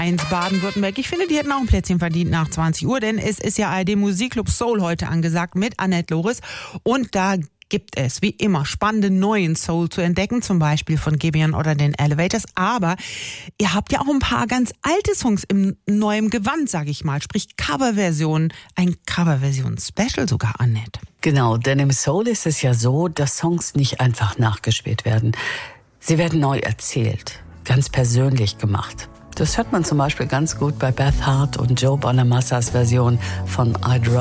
1 Baden-Württemberg. Ich finde, die hätten auch ein Plätzchen verdient nach 20 Uhr, denn es ist ja ARD Musikclub Soul heute angesagt mit Annette Loris. Und da gibt es, wie immer, spannende neuen Soul zu entdecken, zum Beispiel von Gibeon oder den Elevators. Aber ihr habt ja auch ein paar ganz alte Songs im neuen Gewand, sage ich mal, sprich Coverversionen. Ein Coverversion-Special sogar, Annette. Genau, denn im Soul ist es ja so, dass Songs nicht einfach nachgespielt werden. Sie werden neu erzählt, ganz persönlich gemacht. Das hört man zum Beispiel ganz gut bei Beth Hart und Joe Bonamassas Version von I'd Rather